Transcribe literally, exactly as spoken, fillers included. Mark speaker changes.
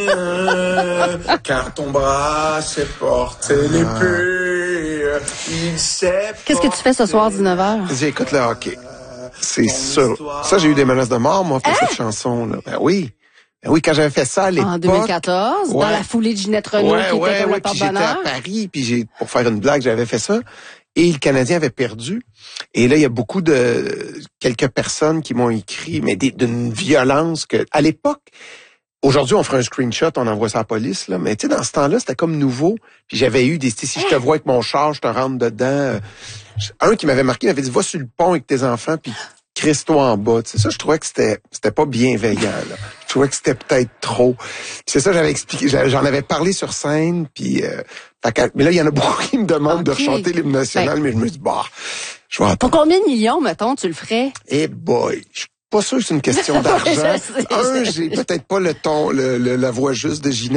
Speaker 1: car ton bras s'est porté l'épée. Il s'est
Speaker 2: Qu'est-ce que tu fais ce soir, dix-neuf heures?
Speaker 3: J'écoute le hockey. C'est sûr. Ça, j'ai eu des menaces de mort, moi, pour hein? cette chanson-là. Ben oui. Ben oui, quand j'avais fait ça à l'époque.
Speaker 2: En deux mille quatorze, ouais. Dans la foulée de Ginette Renault,
Speaker 3: ouais,
Speaker 2: qui
Speaker 3: ouais,
Speaker 2: était comme
Speaker 3: ouais,
Speaker 2: le
Speaker 3: puis j'étais à Paris, puis j'ai, pour faire une blague, j'avais fait ça. Et le Canadien avait perdu. Et là, il y a beaucoup de, quelques personnes qui m'ont écrit, mais d'une violence que, à l'époque, aujourd'hui, on ferait un screenshot, on envoie ça à la police, là. Mais tu sais, dans ce temps-là, c'était comme nouveau. Puis j'avais eu des, si je te vois avec mon char, je te rentre dedans. Un qui m'avait marqué, il m'avait dit, va sur le pont avec tes enfants, puis crisse-toi en bas. Tu sais, ça, je trouvais que c'était, c'était pas bienveillant, là. Je trouvais que c'était peut-être trop. Puis c'est ça, j'avais expliqué, j'en avais parlé sur scène, puis, euh, mais là, il y en a beaucoup qui me demandent okay. de chanter l'hymne national, ben, mais je me dis, bah, je vais attendre.
Speaker 2: Pour combien de millions, mettons, tu le ferais?
Speaker 3: Eh boy, je suis pas sûr que c'est une question d'argent. Un, j'ai peut-être pas le ton, le, le, la voix juste de Ginette.